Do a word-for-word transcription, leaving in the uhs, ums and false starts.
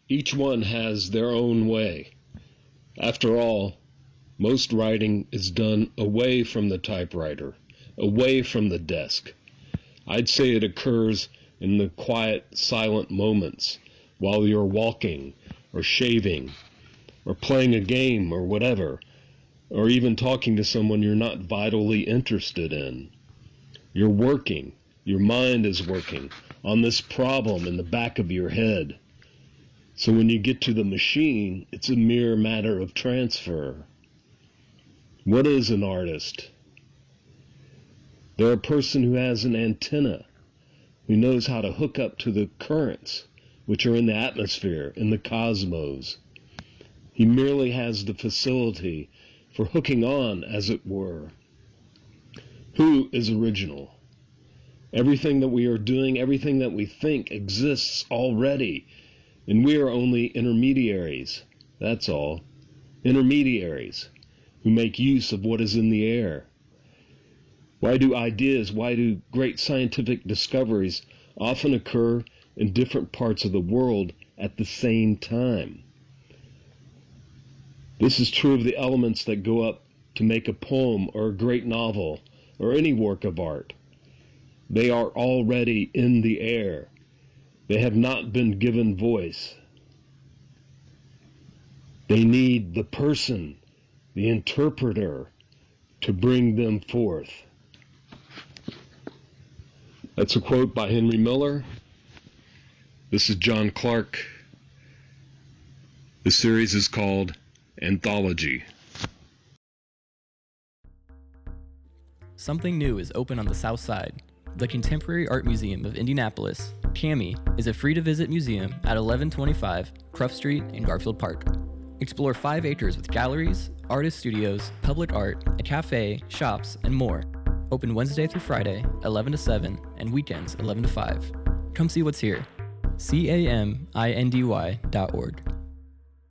Each one has their own way. After all, most writing is done away from the typewriter, away from the desk. I'd say it occurs in the quiet, silent moments while you're walking or shaving or playing a game or whatever, or even talking to someone you're not vitally interested in. You're working, your mind is working on this problem in the back of your head. So when you get to the machine, it's a mere matter of transfer. What is an artist? They're a person who has an antenna, who knows how to hook up to the currents which are in the atmosphere, in the cosmos. He merely has the facility for hooking on, as it were. Who is original? Everything that we are doing, everything that we think exists already, and we are only intermediaries. That's all. Intermediaries who make use of what is in the air. Why do ideas, why do great scientific discoveries often occur in different parts of the world at the same time? This is true of the elements that go up to make a poem or a great novel or any work of art. They are already in the air. They have not been given voice. They need the person, the interpreter, to bring them forth. That's a quote by Henry Miller. This is John Clark. The series is called Anthology. Something new is open on the South Side. The Contemporary Art Museum of Indianapolis, CAMI, is a free-to-visit museum at eleven twenty-five Cruft Street in Garfield Park. Explore five acres with galleries, artist studios, public art, a cafe, shops, and more. Open Wednesday through Friday, eleven to seven, and weekends, eleven to five. Come see what's here. C A M I N D Y dot org.